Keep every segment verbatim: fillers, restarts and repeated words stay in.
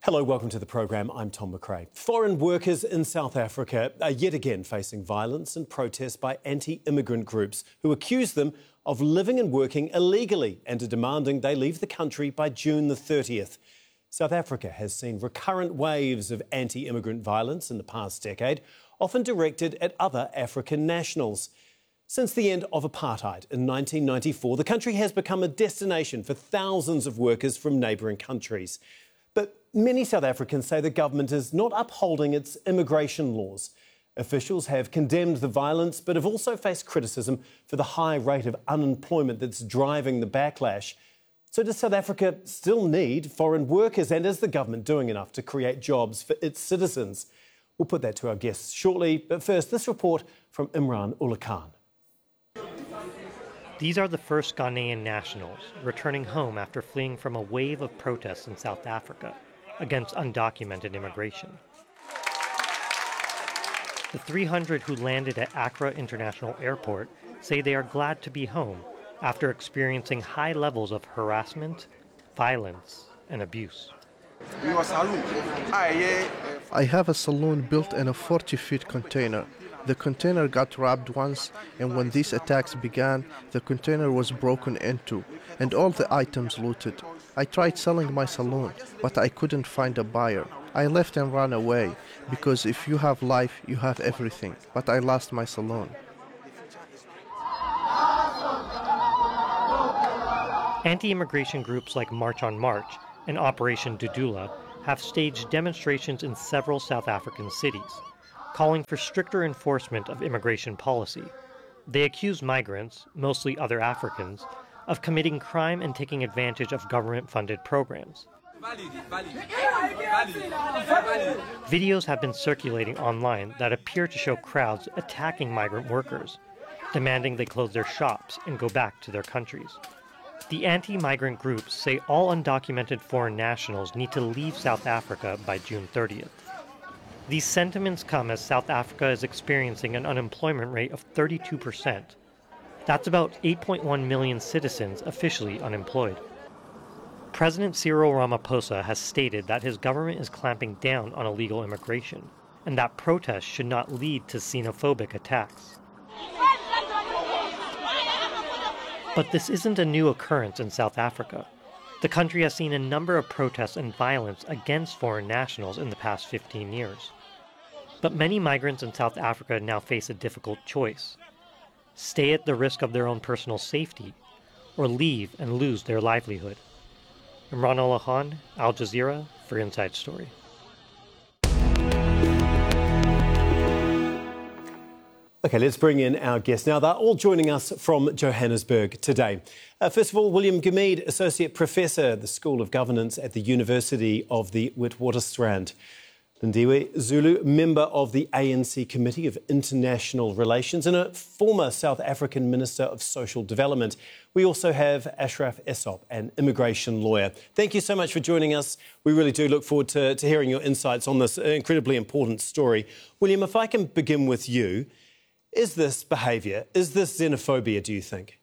Hello, welcome to the programme. I'm Tom McRae. Foreign workers in South Africa are yet again facing violence and protests by anti-immigrant groups who accuse them of living and working illegally and are demanding they leave the country by June the thirtieth. South Africa has seen recurrent waves of anti-immigrant violence in the past decade, often directed at other African nationals. Since the end of apartheid in nineteen ninety-four, the country has become a destination for thousands of workers from neighbouring countries. But many South Africans say the government is not upholding its immigration laws. Officials have condemned the violence, but have also faced criticism for the high rate of unemployment that's driving the backlash. So does South Africa still need foreign workers, and is the government doing enough to create jobs for its citizens? We'll put that to our guests shortly, but first, this report from Imran Ullah Khan. These are the first Ghanaian nationals returning home after fleeing from a wave of protests in South Africa against undocumented immigration. The three hundred who landed at Accra International Airport say they are glad to be home after experiencing high levels of harassment, violence, and abuse. I have a saloon built in a forty-feet container. The container got robbed once, and when these attacks began, the container was broken into, and all the items looted. I tried selling my saloon, but I couldn't find a buyer. I left and ran away, because if you have life, you have everything. But I lost my saloon. Anti-immigration groups like March on March and Operation Dudula have staged demonstrations in several South African cities, calling for stricter enforcement of immigration policy. They accuse migrants, mostly other Africans, of committing crime and taking advantage of government-funded programs. Videos have been circulating online that appear to show crowds attacking migrant workers, demanding they close their shops and go back to their countries. The anti-migrant groups say all undocumented foreign nationals need to leave South Africa by June thirtieth. These sentiments come as South Africa is experiencing an unemployment rate of thirty-two percent. That's about eight point one million citizens officially unemployed. President Cyril Ramaphosa has stated that his government is clamping down on illegal immigration, and that protests should not lead to xenophobic attacks. But this isn't a new occurrence in South Africa. The country has seen a number of protests and violence against foreign nationals in the past fifteen years. But many migrants in South Africa now face a difficult choice: stay at the risk of their own personal safety, or leave and lose their livelihood. Imran Ullah Khan, Al Jazeera, for Inside Story. OK, let's bring in our guests now. They're all joining us from Johannesburg today. Uh, first of all, William Gumede, Associate Professor at the School of Governance at the University of the Witwatersrand. Lindiwe Zulu, member of the A N C Committee of International Relations and a former South African Minister of Social Development. We also have Ashraf Essop, an immigration lawyer. Thank you so much for joining us. We really do look forward to, to hearing your insights on this incredibly important story. William, if I can begin with you, is this behaviour, is this xenophobia, do you think?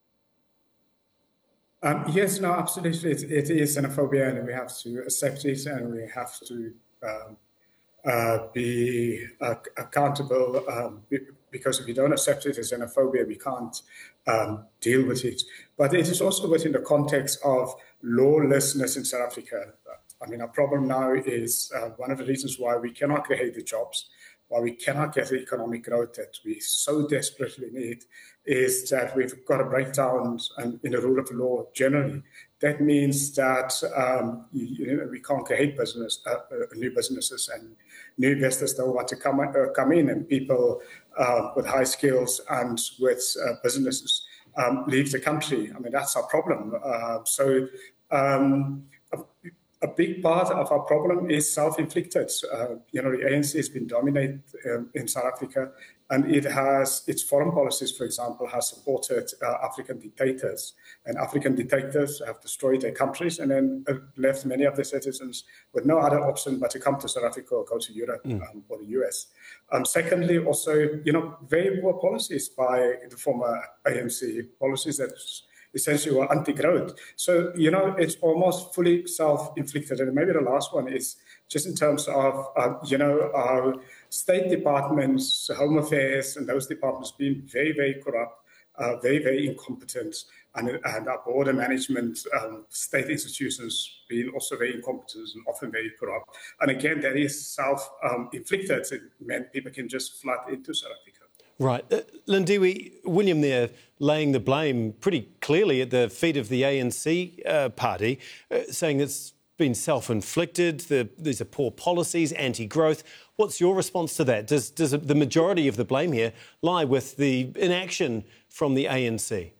Um, yes, no, absolutely. It, it is xenophobia, and we have to accept it, and we have to um, uh, be uh, accountable, um, because if we don't accept it as xenophobia, we can't um, deal with it. But it is also within the context of lawlessness in South Africa. I mean, our problem now is uh, one of the reasons why we cannot create the jobs, why we cannot get the economic growth that we so desperately need, is that we've got a breakdown in the rule of law generally. That means that um, you, you know, we can't create business, uh, uh, new businesses, and new investors don't want to come, uh, come in, and people uh, with high skills and with uh, businesses um, leave the country. I mean, that's our problem. Uh, so um, a big part of our problem is self-inflicted. Uh, you know, the A N C has been dominated um, in South Africa, and it has, its foreign policies, for example, has supported uh, African dictators. And African dictators have destroyed their countries and then uh, left many of their citizens with no other option but to come to South Africa or go to Europe mm. um, or the U S. Um, secondly, also, you know, very poor policies by the former A N C, policies that essentially were anti-growth. So, you know, it's almost fully self-inflicted. And maybe the last one is just in terms of, uh, you know, our state departments, Home Affairs, and those departments being very, very corrupt, uh, very, very incompetent, and, and our border management, um, state institutions being also very incompetent and often very corrupt. And again, that is self-inflicted. Um, it meant people can just flood into South Africa. Right. Uh, Lindiwe, William there laying the blame pretty clearly at the feet of the A N C uh, party, uh, saying it's been self-inflicted, the, these are poor policies, anti-growth. What's your response to that? Does, does the majority of the blame here lie with the inaction from the A N C?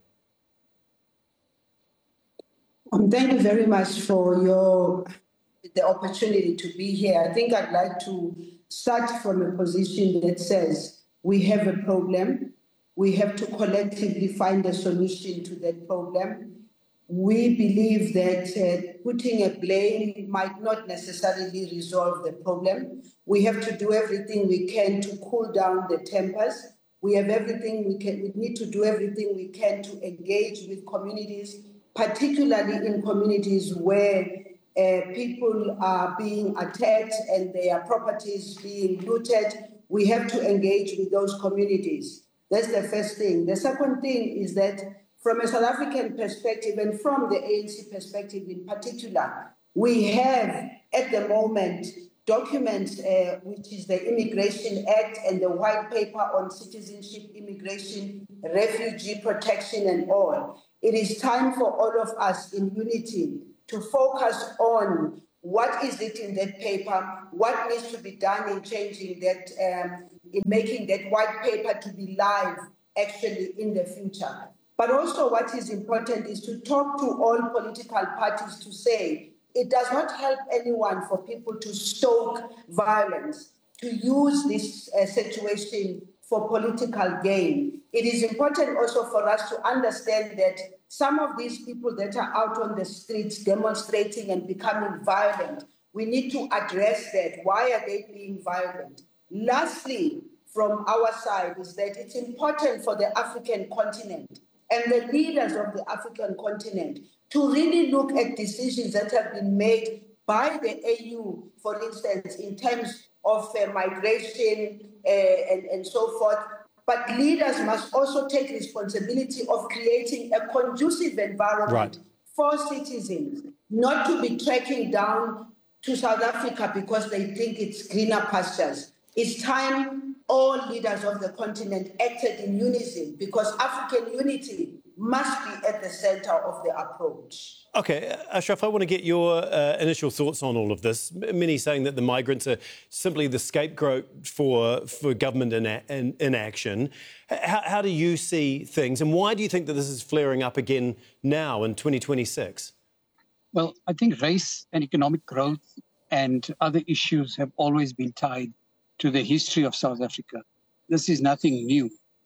Um, thank you very much for your the opportunity to be here. I think I'd like to start from a position that says we have a problem. We have to collectively find a solution to that problem. We believe that uh, putting a blame might not necessarily resolve the problem. We have to do everything we can to cool down the tempers. We have everything we can. We need to do everything we can to engage with communities, particularly in communities where uh, people are being attacked and their properties being looted. We have to engage with those communities. That's the first thing. The second thing is that from a South African perspective and from the A N C perspective in particular, we have at the moment documents, uh, which is the Immigration Act and the White Paper on Citizenship, Immigration, Refugee Protection and all. It is time for all of us in unity to focus on what is it in that paper, what needs to be done in changing that, um, in making that white paper to be live actually in the future. But also what is important is to talk to all political parties to say it does not help anyone for people to stoke violence, to use this uh, situation for political gain. It is important also for us to understand that some of these people that are out on the streets demonstrating and becoming violent, we need to address that. Why are they being violent? Lastly, from our side is that it's important for the African continent and the leaders of the African continent to really look at decisions that have been made by the A U, for instance, in terms of uh, migration uh, and, and so forth. But leaders must also take responsibility of creating a conducive environment right. for citizens, not to be trekking down to South Africa because they think it's greener pastures. It's time all leaders of the continent acted in unison because African unity must be at the center of the approach. OK, Ashraf, I want to get your uh, initial thoughts on all of this. Many saying that the migrants are simply the scapegoat for, for government ina- in, inaction. How, how do you see things and why do you think that this is flaring up again now in twenty twenty-six? Well, I think race and economic growth and other issues have always been tied to the history of South Africa. This is nothing new.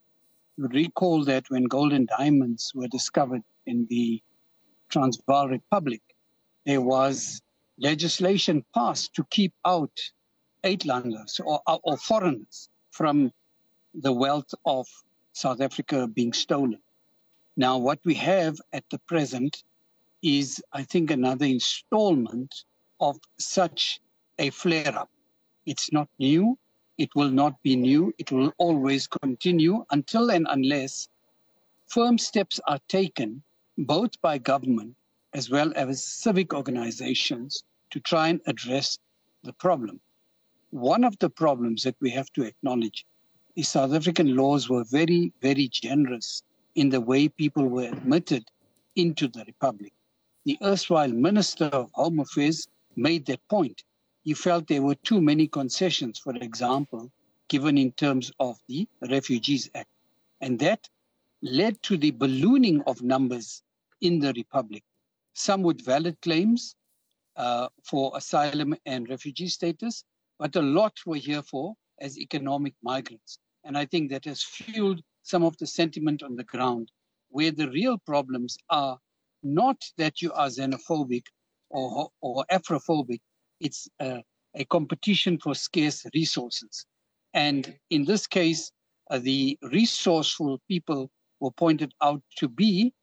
You recall that when gold and diamonds were discovered in the Transvaal Republic, there was legislation passed to keep out uitlanders or, or foreigners from the wealth of South Africa being stolen. Now, what we have at the present is, I think, another installment of such a flare-up. It's not new. It will not be new. It will always continue until and unless firm steps are taken, both by government as well as civic organizations, to try and address the problem. One of the problems that we have to acknowledge is South African laws were very, very generous in the way people were admitted into the Republic. The erstwhile Minister of Home Affairs made that point. He felt there were too many concessions, for example, given in terms of the Refugees Act. And that led to the ballooning of numbers in the Republic. Some with valid claims uh, for asylum and refugee status, but a lot were here for as economic migrants. And I think that has fueled some of the sentiment on the ground, where the real problems are not that you are xenophobic or, or Afrophobic. It's uh, a competition for scarce resources. And in this case, uh, the resourceful people were pointed out to be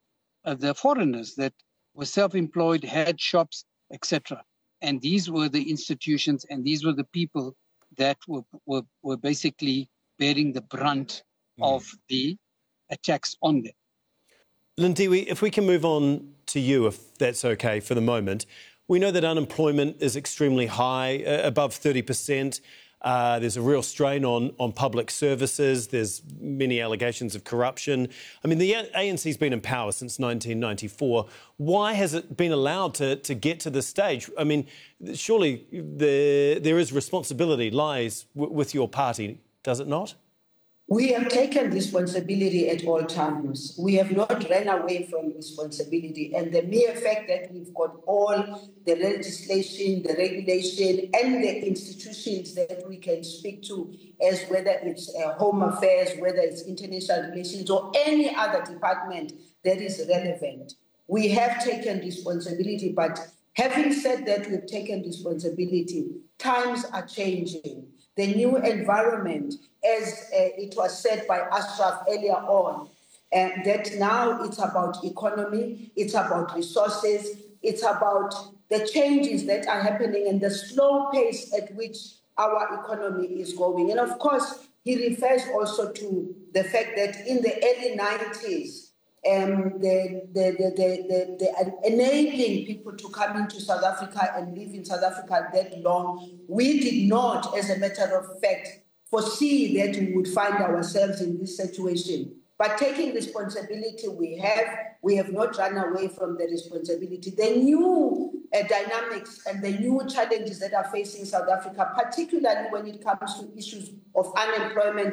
uh, the foreigners that were self-employed, had shops, et cetera. And these were the institutions and these were the people that were, were, were basically bearing the brunt mm. of the attacks on them. Lindiwe, if we can move on to you, if that's okay for the moment. We know that unemployment is extremely high, uh, above thirty percent. Uh, there's a real strain on, on public services. There's many allegations of corruption. I mean, the A N C's been in power since nineteen ninety-four. Why has it been allowed to, to get to this stage? I mean, surely there, there is responsibility lies w- with your party, does it not? We have taken responsibility at all times. We have not run away from responsibility. And the mere fact that we've got all the legislation, the regulation, and the institutions that we can speak to, as whether it's uh, Home Affairs, whether it's International Relations, or any other department that is relevant. We have taken responsibility, but having said that, we've taken responsibility. Times are changing. The new environment, as uh, it was said by Ashraf earlier on, uh, that now it's about economy, it's about resources, it's about the changes that are happening and the slow pace at which our economy is going. And of course, he refers also to the fact that in the early nineties, Um, the, the, the, the, the enabling people to come into South Africa and live in South Africa that long, we did not, as a matter of fact, foresee that we would find ourselves in this situation. But taking responsibility we have, we have not run away from the responsibility. The new uh, dynamics and the new challenges that are facing South Africa, particularly when it comes to issues of unemployment